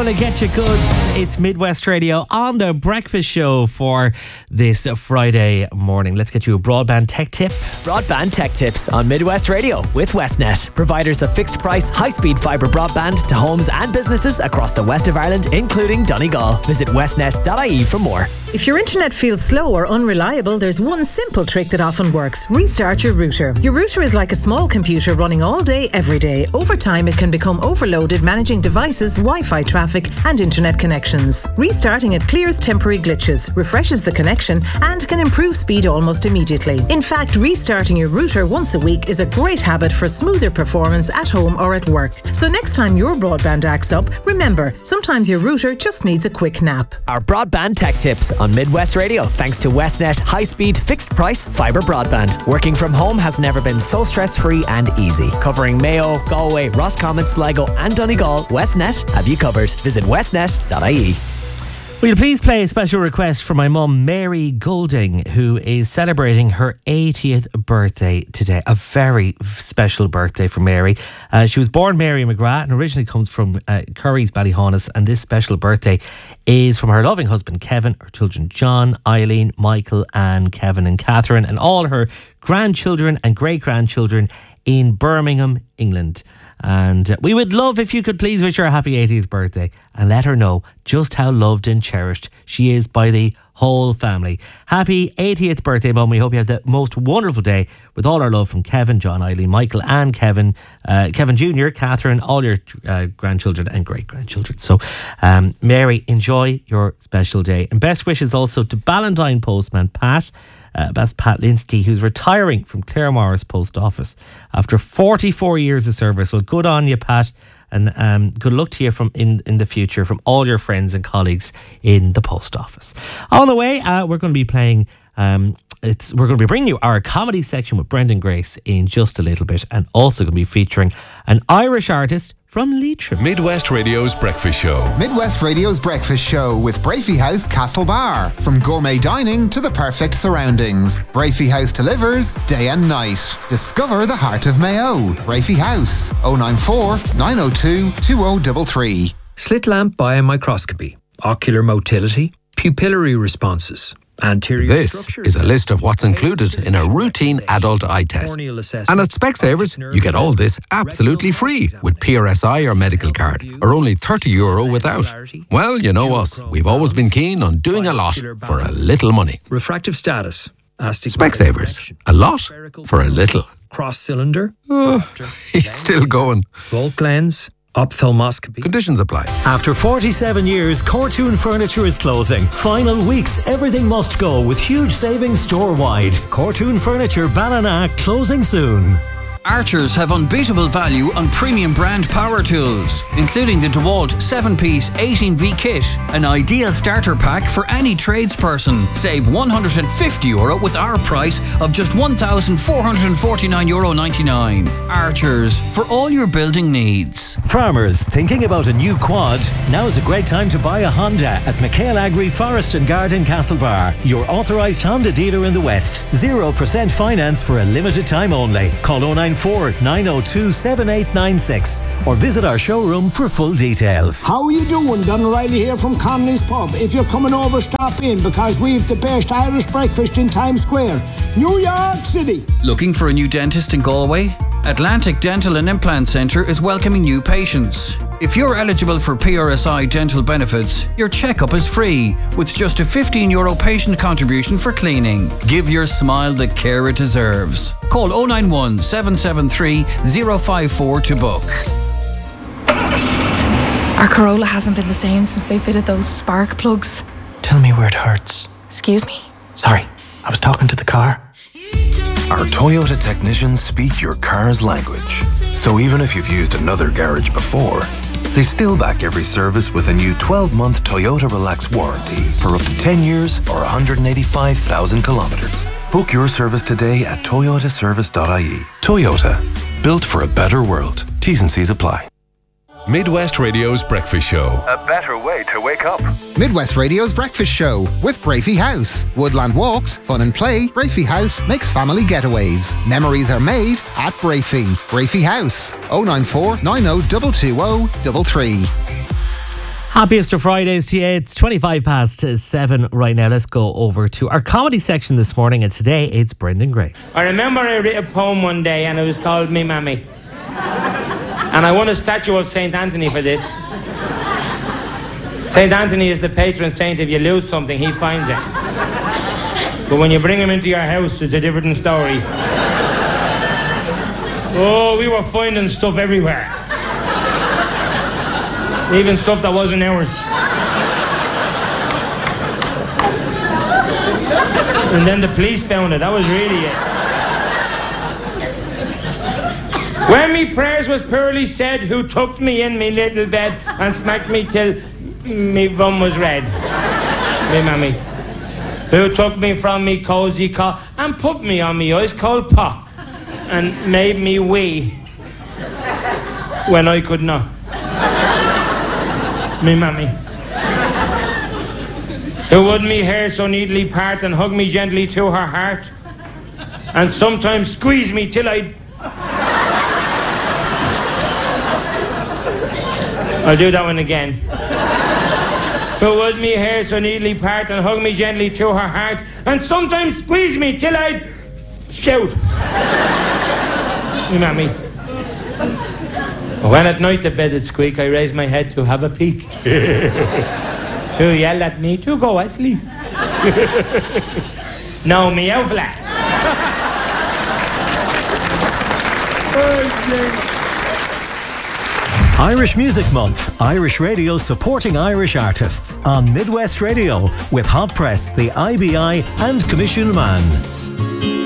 gonna get you good. It's Midwest Radio on the breakfast show for this Friday morning. Let's get you a broadband tech tip. Broadband tech tips on Midwest Radio with Westnet, providers of fixed price, high-speed fibre broadband to homes and businesses across the west of Ireland, including Donegal. Visit westnet.ie for more. If your internet feels slow or unreliable, there's one simple trick that often works. Restart your router. Your router is like a small computer running all day, every day. Over time, it can become overloaded managing devices, Wi-Fi traffic and internet connections. Restarting it clears temporary glitches, refreshes the connection and can improve speed almost immediately. In fact, restarting your router once a week is a great habit for smoother performance at home or at work. So next time your broadband acts up, remember, sometimes your router just needs a quick nap. Our broadband tech tips on Midwest Radio, thanks to Westnet high-speed, fixed-price fibre broadband. Working from home has never been so stress-free and easy. Covering Mayo, Galway, Roscommon, Sligo and Donegal, Westnet have you covered. Visit westnet.ie. Will you please play a special request for my mum, Mary Goulding, who is celebrating her 80th birthday today. A very special birthday for Mary. She was born Mary McGrath and originally comes from Curry's, Ballyhonus, and this special birthday is from her loving husband, Kevin, her children, John, Eileen, Michael, and Kevin and Catherine, and all her grandchildren and great-grandchildren in Birmingham, England. And we would love if you could please wish her a happy 80th birthday and let her know just how loved and cherished she is by the whole family. Happy 80th birthday, Mum. We hope you have the most wonderful day with all our love from Kevin, John, Eileen, Michael and Kevin Jr., Catherine, all your grandchildren and great-grandchildren. So, Mary, enjoy your special day. And best wishes also to Ballantine postman Pat. That's Pat Linsky, who's retiring from Claremorris Post Office after 44 years of service. Well, good on you, Pat, and good luck to you in the future from all your friends and colleagues in the post office. On the way, we're going to be playing. We're going to be bringing you our comedy section with Brendan Grace in just a little bit, and also going to be featuring an Irish artist from Leitrim. Midwest Radio's Breakfast Show. Midwest Radio's Breakfast Show with Brafey House Castlebar. From gourmet dining to the perfect surroundings, Brafey House delivers day and night. Discover the heart of Mayo. Brafey House, 094 902 2033. Slit lamp biomicroscopy, ocular motility, pupillary responses. This is a list of what's included in a routine adult eye test. And at Specsavers, you get all this absolutely free with PRSI or medical card, or only €30 without. Well, you know us. We've always been keen on doing a lot for a little money. Refractive status. Specsavers. A lot for a little. Cross cylinder. He's still going. Volt lens. Ophthalmoscopy. Conditions apply. After 47 years, Cortoon Furniture is closing. Final weeks, everything must go with huge savings store-wide. Cortoon Furniture Ballina closing soon. Archers have unbeatable value on premium brand power tools, including the DeWalt 7-piece 18V kit, an ideal starter pack for any tradesperson. Save €150 with our price of just €1,449.99. Archers, for all your building needs. Farmers thinking about a new quad? Now is a great time to buy a Honda at McHale Agri Forest and Garden Castlebar, your authorised Honda dealer in the West. 0% finance for a limited time only. Call 094 902 7896 or visit our showroom for full details. How are you doing? Don O'Reilly here from Conley's Pub. If you're coming over, stop in because we've the best Irish breakfast in Times Square, New York City. Looking for a new dentist in Galway? Atlantic Dental and Implant Centre is welcoming new patients. If you're eligible for PRSI dental benefits, your checkup is free with just a €15 patient contribution for cleaning. Give your smile the care it deserves. Call 091 773 054 to book. Our Corolla hasn't been the same since they fitted those spark plugs. Tell me where it hurts. Excuse me? Sorry, I was talking to the car. Our Toyota technicians speak your car's language. So even if you've used another garage before, they still back every service with a new 12-month Toyota Relax warranty for up to 10 years or 185,000 kilometers. Book your service today at toyotaservice.ie. Toyota, built for a better world. T's and C's apply. Midwest Radio's Breakfast Show. A better way to wake up. Midwest Radio's Breakfast Show with Brafey House. Woodland walks, fun and play. Brafey House makes family getaways. Memories are made at Brafey. Brafey House, 094 90 220 33. Happiest of Fridays to you. It's 7:25 right now. Let's go over to our comedy section this morning, and today it's Brendan Grace. I remember I wrote a poem one day and it was called Me Mammy. And I won a statue of St. Anthony for this. St. Anthony is the patron saint. If you lose something, he finds it. But when you bring him into your house, it's a different story. Oh, we were finding stuff everywhere. Even stuff that wasn't ours. And then the police found it. That was really it. When me prayers was poorly said, who tucked me in me little bed and smacked me till me bum was red. Me mammy. Who took me from me cozy cot and put me on me ice cold pot and made me wee when I could not. Me mammy. Who would me hair so neatly part and hug me gently to her heart and sometimes squeeze me till I'll do that one again. Who would me hair so neatly part and hug me gently to her heart and sometimes squeeze me till I'd shout. Me mammy. When at night the bed would squeak, I raised my head to have a peek. Who yelled at me to go asleep. No, meow flat. Irish Music Month. Irish Radio supporting Irish artists on Midwest Radio with Hot Press, the IBI and Commission Man.